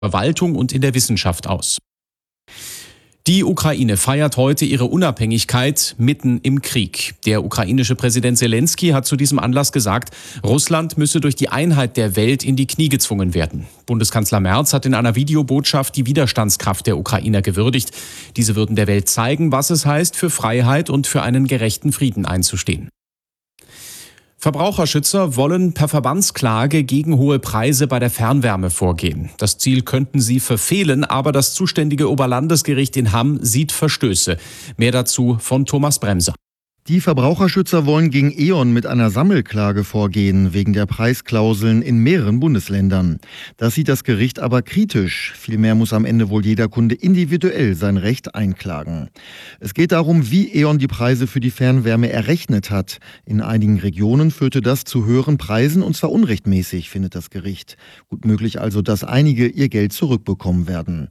Verwaltung und in der Wissenschaft aus. Die Ukraine feiert heute ihre Unabhängigkeit mitten im Krieg. Der ukrainische Präsident Selenskyj hat zu diesem Anlass gesagt, Russland müsse durch die Einheit der Welt in die Knie gezwungen werden. Bundeskanzler Merz hat in einer Videobotschaft die Widerstandskraft der Ukrainer gewürdigt. Diese würden der Welt zeigen, was es heißt, für Freiheit und für einen gerechten Frieden einzustehen. Verbraucherschützer wollen per Verbandsklage gegen hohe Preise bei der Fernwärme vorgehen. Das Ziel könnten sie verfehlen, aber das zuständige Oberlandesgericht in Hamm sieht Verstöße. Mehr dazu von Thomas Bremser. Die Verbraucherschützer wollen gegen E.ON mit einer Sammelklage vorgehen, wegen der Preisklauseln in mehreren Bundesländern. Das sieht das Gericht aber kritisch. Vielmehr muss am Ende wohl jeder Kunde individuell sein Recht einklagen. Es geht darum, wie E.ON die Preise für die Fernwärme errechnet hat. In einigen Regionen führte das zu höheren Preisen, und zwar unrechtmäßig, findet das Gericht. Gut möglich also, dass einige ihr Geld zurückbekommen werden.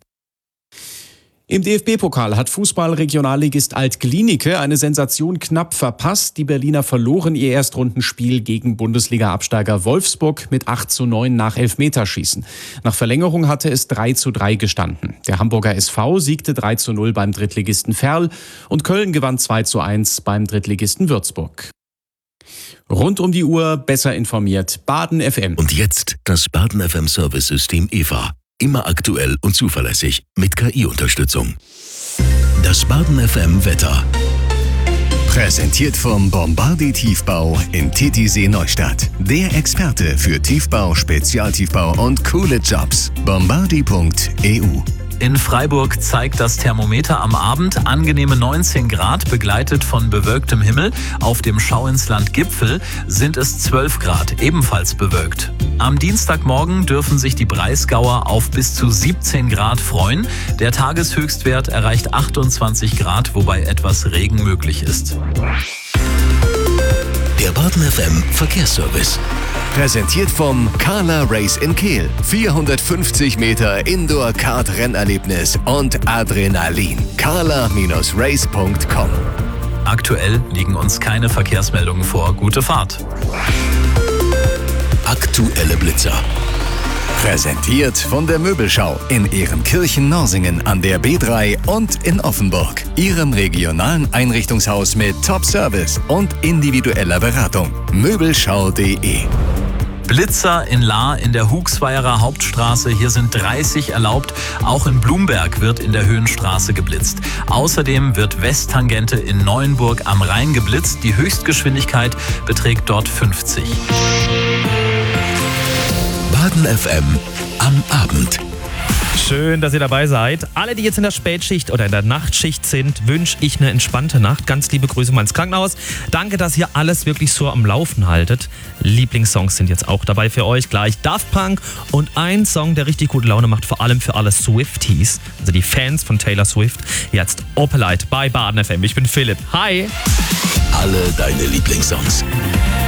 Im DFB-Pokal hat Fußball-Regionalligist Alt-Glienicke eine Sensation knapp verpasst. Die Berliner verloren ihr Erstrundenspiel gegen Bundesliga-Absteiger Wolfsburg mit 8:9 nach Elfmeterschießen. Nach Verlängerung hatte es 3:3 gestanden. Der Hamburger SV siegte 3:0 beim Drittligisten Verl und Köln gewann 2:1 beim Drittligisten Würzburg. Rund um die Uhr besser informiert. Baden FM. Und jetzt das Baden FM Service-System EVA. Immer aktuell und zuverlässig mit KI-Unterstützung. Das Baden FM Wetter. Präsentiert vom Bombardier Tiefbau in Titisee Neustadt. Der Experte für Tiefbau, Spezialtiefbau und coole Jobs. Bombardier.eu. In Freiburg zeigt das Thermometer am Abend angenehme 19 Grad, begleitet von bewölktem Himmel. Auf dem Schauinsland-Gipfel sind es 12 Grad, ebenfalls bewölkt. Am Dienstagmorgen dürfen sich die Breisgauer auf bis zu 17 Grad freuen. Der Tageshöchstwert erreicht 28 Grad, wobei etwas Regen möglich ist. Der Baden FM Verkehrsservice. Präsentiert vom Carla Race in Kehl. 450 Meter Indoor-Kart-Rennerlebnis und Adrenalin. carla-race.com. Aktuell liegen uns keine Verkehrsmeldungen vor. Gute Fahrt. Aktuelle Blitzer. Präsentiert von der Möbelschau in Ehrenkirchen-Norsingen an der B3 und in Offenburg. Ihrem regionalen Einrichtungshaus mit Top-Service und individueller Beratung. Möbelschau.de. Blitzer in Lahr in der Hugsweierer Hauptstraße. Hier sind 30 erlaubt. Auch in Blumberg wird in der Höhenstraße geblitzt. Außerdem wird Westtangente in Neuenburg am Rhein geblitzt. Die Höchstgeschwindigkeit beträgt dort 50. Baden FM am Abend. Schön, dass ihr dabei seid. Alle, die jetzt in der Spätschicht oder in der Nachtschicht sind, wünsche ich eine entspannte Nacht. Ganz liebe Grüße mal ins Krankenhaus. Danke, dass ihr alles wirklich so am Laufen haltet. Lieblingssongs sind jetzt auch dabei für euch. Gleich Daft Punk und ein Song, der richtig gute Laune macht, vor allem für alle Swifties, also die Fans von Taylor Swift. Jetzt Opalite bei Baden FM. Ich bin Philipp. Hi! Alle deine Lieblingssongs.